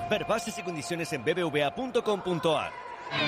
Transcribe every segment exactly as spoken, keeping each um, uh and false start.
Ver bases y condiciones en b b v a punto com punto a r.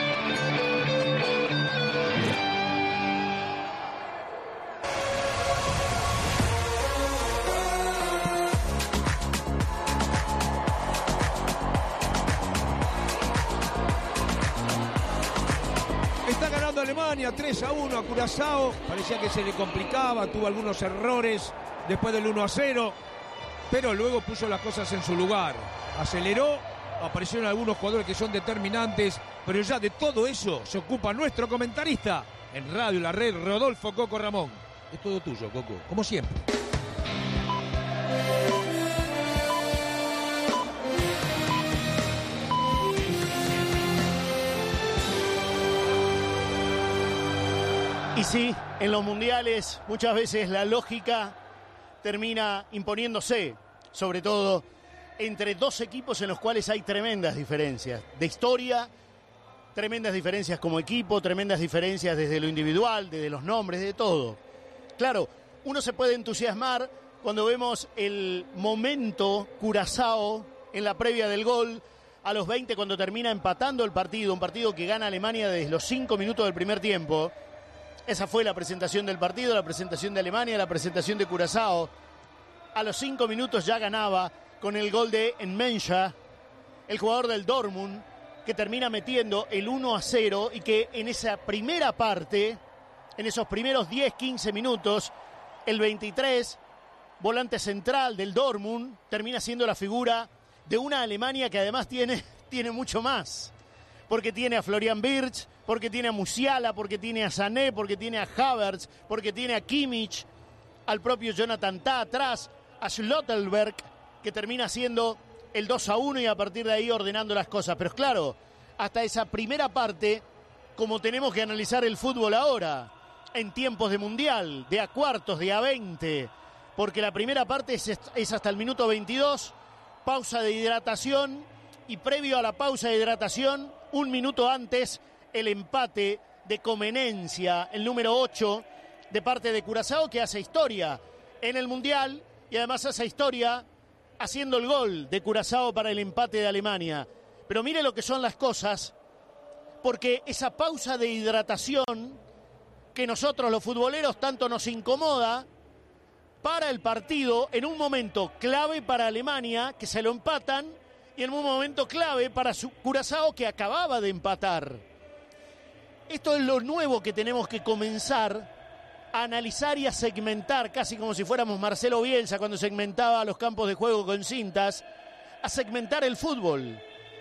Está ganando Alemania tres a uno a Curazao. Parecía que se le complicaba, tuvo algunos errores después del uno a cero, pero luego puso las cosas en su lugar. Aceleró, aparecieron algunos jugadores que son determinantes, pero ya de todo eso se ocupa nuestro comentarista en Radio La Red, Rodolfo Coco Ramón. Es todo tuyo, Coco, como siempre. Y sí, en los mundiales muchas veces la lógica termina imponiéndose, sobre todo entre dos equipos en los cuales hay tremendas diferencias de historia, tremendas diferencias como equipo, tremendas diferencias desde lo individual, desde los nombres, de todo. Claro, uno se puede entusiasmar cuando vemos el momento Curazao en la previa del gol, a los veinte cuando termina empatando el partido, un partido que gana Alemania desde los cinco minutos del primer tiempo. Esa fue la presentación del partido, la presentación de Alemania, la presentación de Curazao. A los cinco minutos ya ganaba con el gol de Nmecha, el jugador del Dortmund, que termina metiendo el uno a cero y que en esa primera parte, en esos primeros diez quince minutos, el veintitrés, volante central del Dortmund, termina siendo la figura de una Alemania que además tiene, tiene mucho más. Porque tiene a Florian Wirtz, porque tiene a Musiala, porque tiene a Sané, porque tiene a Havertz, porque tiene a Kimmich, al propio Jonathan Tah atrás, a Schlotterberg, que termina siendo el dos a uno y a partir de ahí ordenando las cosas. Pero claro, hasta esa primera parte, como tenemos que analizar el fútbol ahora, en tiempos de mundial, de a cuartos, de a veinte, porque la primera parte es, es hasta el minuto veintidós, pausa de hidratación, y previo a la pausa de hidratación, un minuto antes, el empate de Comenencia, el número ocho, de parte de Curazao, que hace historia en el Mundial y además hace historia haciendo el gol de Curazao para el empate de Alemania. Pero mire lo que son las cosas, porque esa pausa de hidratación que nosotros los futboleros tanto nos incomoda, para el partido en un momento clave para Alemania, que se lo empatan, y en un momento clave para su Curazao, que acababa de empatar. Esto es lo nuevo que tenemos que comenzar a analizar y a segmentar, casi como si fuéramos Marcelo Bielsa cuando segmentaba los campos de juego con cintas, a segmentar el fútbol.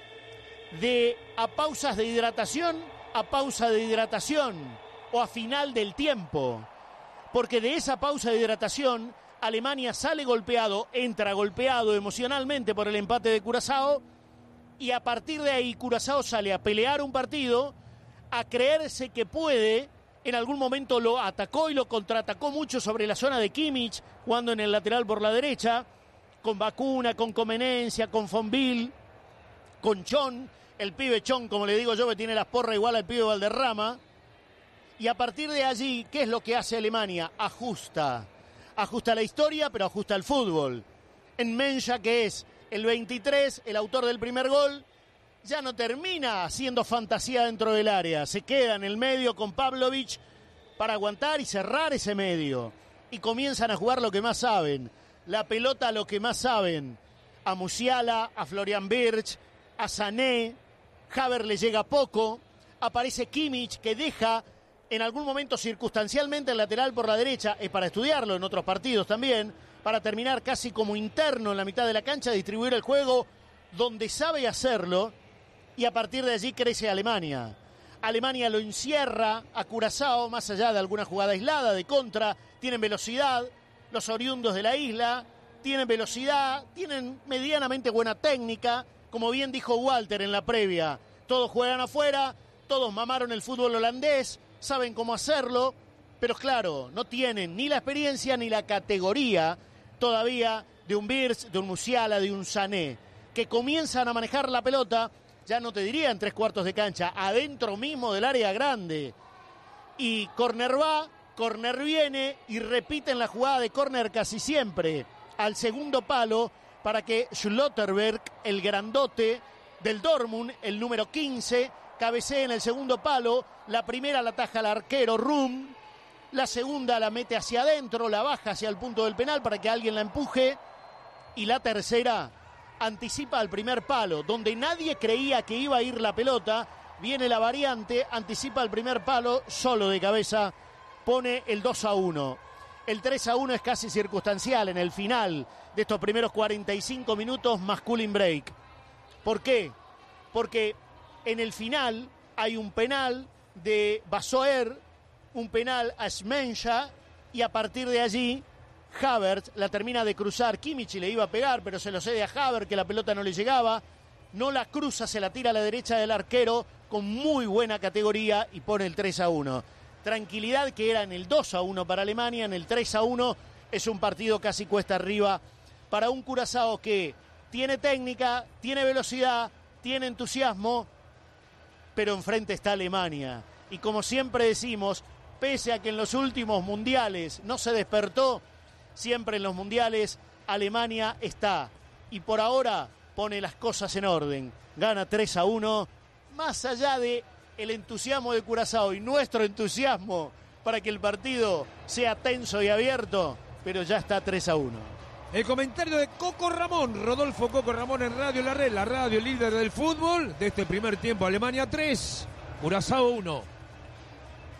De a pausas de hidratación a pausa de hidratación o a final del tiempo. Porque de esa pausa de hidratación, Alemania sale golpeado, entra golpeado emocionalmente por el empate de Curazao, y a partir de ahí Curazao sale a pelear un partido, a creerse que puede. En algún momento lo atacó y lo contraatacó mucho sobre la zona de Kimmich, jugando en el lateral por la derecha, con Bacuna, con Comenencia, con Fonville, con Chon, el pibe Chon, como le digo yo, que tiene las porras igual al pibe Valderrama. Y a partir de allí, ¿qué es lo que hace Alemania? Ajusta. Ajusta la historia, pero ajusta el fútbol. Nmecha, que es el veintitrés, el autor del primer gol, ya no termina haciendo fantasía dentro del área. Se queda en el medio con Pavlovic para aguantar y cerrar ese medio. Y comienzan a jugar lo que más saben. La pelota, lo que más saben. A Musiala, a Florian Wirtz, a Sané. Havertz le llega poco. Aparece Kimmich, que deja en algún momento circunstancialmente el lateral por la derecha, es para estudiarlo en otros partidos también, para terminar casi como interno en la mitad de la cancha, distribuir el juego donde sabe hacerlo, y a partir de allí crece Alemania. Alemania lo encierra a Curazao, más allá de alguna jugada aislada de contra, tienen velocidad, los oriundos de la isla, tienen velocidad, tienen medianamente buena técnica, como bien dijo Walter en la previa, todos juegan afuera, todos mamaron el fútbol holandés, saben cómo hacerlo, pero claro, no tienen ni la experiencia ni la categoría todavía de un Wirtz, de un Musiala, de un Sané, que comienzan a manejar la pelota, ya no te diría en tres cuartos de cancha, adentro mismo del área grande. Y córner va, córner viene y repiten la jugada de córner casi siempre al segundo palo, para que Schlotterberg, el grandote del Dortmund, el número quince, cabecee en el segundo palo. La primera la ataja el arquero Rum, la segunda la mete hacia adentro, la baja hacia el punto del penal para que alguien la empuje, y la tercera anticipa al primer palo, donde nadie creía que iba a ir la pelota. Viene la variante, anticipa el primer palo, solo de cabeza, pone el dos a uno. El tres a uno es casi circunstancial en el final de estos primeros cuarenta y cinco minutos más cooling break. ¿Por qué? Porque en el final hay un penal de Basoer, un penal a Schmenscha, y a partir de allí Havertz la termina de cruzar. Kimmich le iba a pegar, pero se lo cede a Havertz, que la pelota no le llegaba. No la cruza, se la tira a la derecha del arquero con muy buena categoría y pone el tres a uno. Tranquilidad que era en el dos a uno para Alemania, en el tres a uno es un partido casi cuesta arriba para un Curazao que tiene técnica, tiene velocidad, tiene entusiasmo, pero enfrente está Alemania. Y como siempre decimos, pese a que en los últimos mundiales no se despertó, siempre en los mundiales Alemania está. Y por ahora pone las cosas en orden. Gana tres a uno, más allá de el entusiasmo de Curazao y nuestro entusiasmo para que el partido sea tenso y abierto, pero ya está tres a uno. El comentario de Coco Ramón, Rodolfo Coco Ramón en Radio La Red, la radio líder del fútbol de este primer tiempo. Alemania tres, Curazao uno.